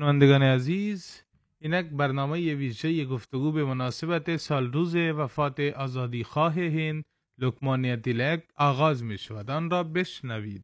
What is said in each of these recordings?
شنوندگان عزیز، اینک برنامه ویژه گفتگو به مناسبت سالروز وفات آزادیخواه هند لوکمانیا تیلک آغاز می شود. آن را بشنوید.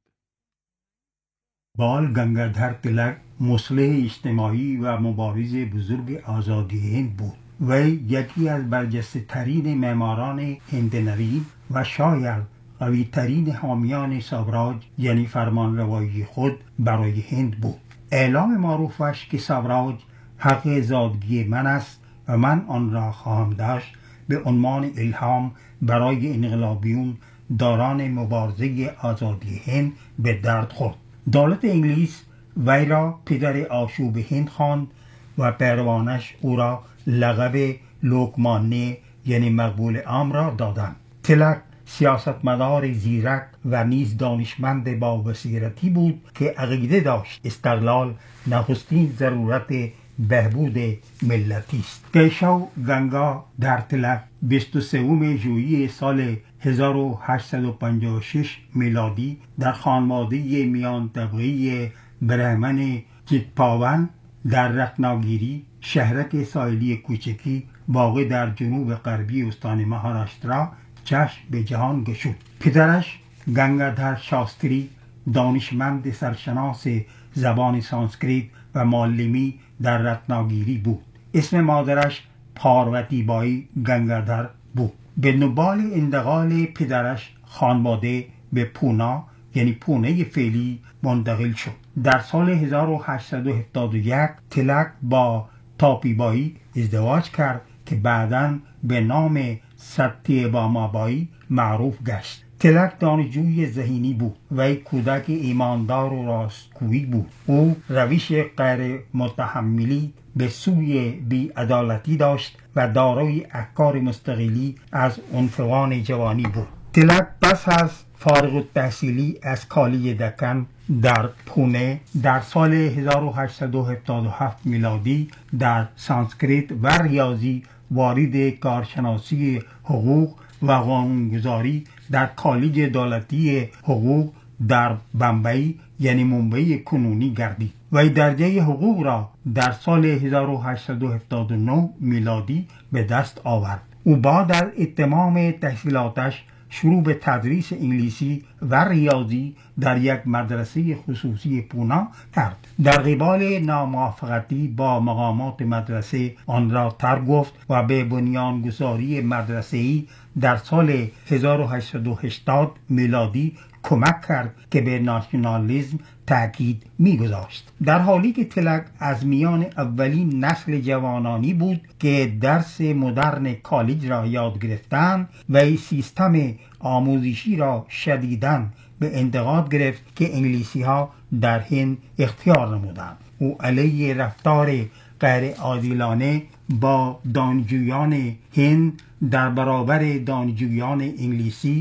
بال گنگادر تیلک مصلح اجتماعی و مبارز بزرگ آزادی هند بود. وی یکی از برجسته ترین معماران هند نوین و شاید قوی ترین حامیان ساوراج یعنی فرمانروایی خود برای هند بود. اعلام معروفش که ساوراج حق زادگی من است و من آن را خواهم داشت به عنوان الهام برای انقلابیون داران مبارزه آزادی هند به درد خورد. دولت انگلیس وی را پدر آشوب هند خواند و پیروانش او را لقب لوکمانیه یعنی مقبول عام را دادند. تیلک سیاستمدار زیرک و نیز دانشمند با بصیرتی بود که عقیده داشت استقلال نخستین ضرورت بهبود ملتی است. کیشو گنگادر تیلک 23 ژوئیه سال 1856 میلادی در خانواده میان طبقه برهمن چیتپاون در رتناگیری شهرک ساحلی کوچکی واقع در جنوب غربی استان مهاراشترا چشم به جهان گشود. پدرش گنگادر شاستری دانشمند سرشناس زبان سانسکریت و معلمی در رتناگیری بود. اسم مادرش پارواتی بایی گنگادر بود. به دنبال انتقال پدرش خانواده به پونا یعنی پونه فعلی منتقل شد. در سال 1871 تیلک با تاپی بایی ازدواج کرد که بعداً به نام ستیباما بایی معروف گشت. تیلک دانشجوی ذهینی بود و یک کودک ایماندار و راستگویی بود. او روش غیر متحملی به سوی بی‌عدالتی داشت و دارای افکار مستقلی از عنفوان جوانی بود. تیلک پس از فارغ التحصیلی از کالج دکن در پونه در سال 1877 میلادی در سانسکریت و ریاضی وارد کارشناسی حقوق و قانونگذاری در کالج دولتی حقوق در بمبئی یعنی ممبئی کنونی گردید. وی درجه حقوق را در سال 1879 میلادی به دست آورد. او بعد از اتمام تحصیلاتش شروع به تدریس انگلیسی و ریاضی در یک مدرسه خصوصی پونا کرد. در قبال ناموافقتی با مقامات مدرسه آن را ترک گفت و به بنیانگذاری مدرسه‌ای در سال 1880 میلادی کمک کرد که به ناسیونالیسم تاکید می‌گذاشت. در حالی که تیلک از میان اولین نسل جوانانی بود که درس مدرن کالج را یاد گرفتند و این سیستم آموزشی را شدیداً به انتقاد گرفت که انگلیسی‌ها در هند اختیار نمودند. او علیه رفتار غیر عادلانه با دانشجویان هند در برابر دانشجویان انگلیسی